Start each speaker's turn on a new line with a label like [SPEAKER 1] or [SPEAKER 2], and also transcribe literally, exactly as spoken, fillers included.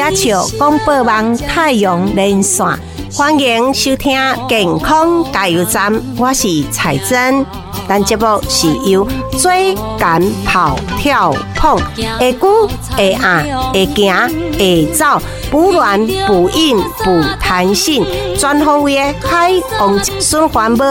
[SPEAKER 1] 野笑广播网太阳连线，欢迎收听健康加油站，我是彩珍。咱节目是由追赶跑跳碰，会久会硬会行会走，补卵补阴补弹性，全方位的海王循环无